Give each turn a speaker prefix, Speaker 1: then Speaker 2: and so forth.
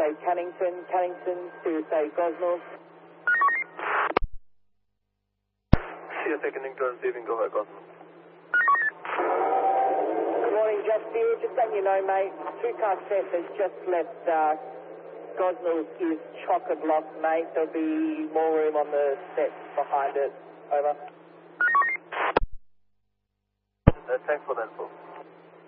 Speaker 1: say Cannington, Cannington to say Gosnell.
Speaker 2: CSA Cannington receiving, go ahead, Gosnell.
Speaker 1: Good morning, Just here. Just letting you know, mate, 2-car set has just left Gosnell is chock-a-block, mate. There'll be more room on the set behind it. Over.
Speaker 2: Thanks for that, folks.